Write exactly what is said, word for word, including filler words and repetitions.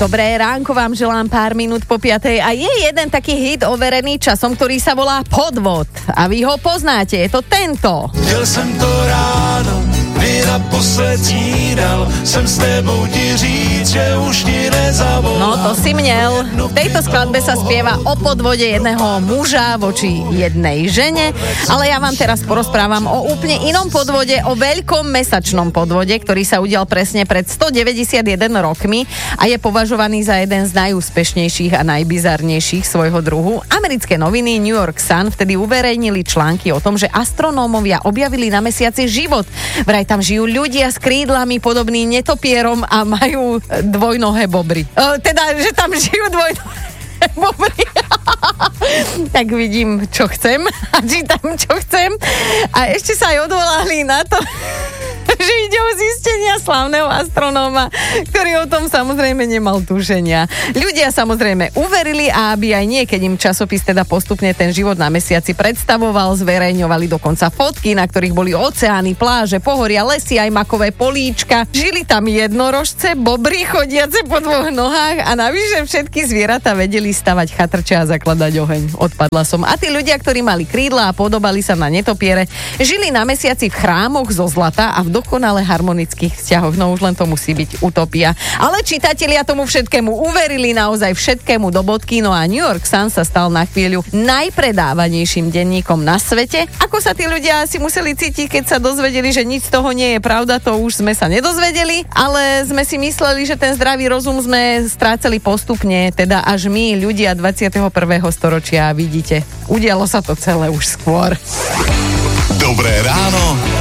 Dobré ránko vám želám pár minút po piatej a je jeden taký hit overený časom, ktorý sa volá Podvod. A vy ho poznáte, je to tento. Měl jsem to ráno, kdy naposled snídal, jsem s tebou ti říct, že už ti nezavolám. No to si měl. V tejto skladbe sa spieva o podvode jedného muža voči jednej žene, ale ja vám teraz porozprávam o úplne inom podvode, o veľkom mesačnom podvode, ktorý sa udial presne pred stodeväťdesiatjeden rokmi a je považovaný za jeden z najúspešnejších a najbizarnejších svojho druhu. Americké noviny New York Sun vtedy uverejnili články o tom, že astronómovia objavili na mesiaci život. Vraj tam žijú ľudia s krídlami podobný netopierom a majú dvojnohé bobry. E, teda, že tam žijú dvojnohé bobry. Tak vidím, čo chcem a čítam, čo chcem. A ešte sa aj odvolali na to, že ide o zistenia slávneho astronóma, ktorý o tom samozrejme nemal tušenia. Ľudia samozrejme uverili a aby aj nie, keď im časopis teda postupne ten život na mesiaci predstavoval, zverejňovali dokonca fotky, na ktorých boli oceány, pláže, pohoria, lesy, aj makové políčka. Žili tam jednorožce, bobry chodiace po dvoch nohách a navyše všetky zvieratá vedeli stavať chatrče a zakladať oheň. Odpadla som. A tí ľudia, ktorí mali krídla a podobali sa na netopiere, žili na mesiaci v chrámoch zo zlata a v dokonale harmonických vzťahoch. No už len to musí byť utopia. Ale čitatelia tomu všetkému uverili, naozaj všetkému do bodky. No a New York Sun sa stal na chvíľu najpredávanejším denníkom na svete. Ako sa tí ľudia si museli cítiť, keď sa dozvedeli, že nič z toho nie je pravda, to už sme sa nedozvedeli, ale sme si mysleli, že ten zdravý rozum sme strácali postupne, teda až my, ľudia dvadsiateho prvého storočia, vidíte. Udialo sa to celé už skôr. Dobré ráno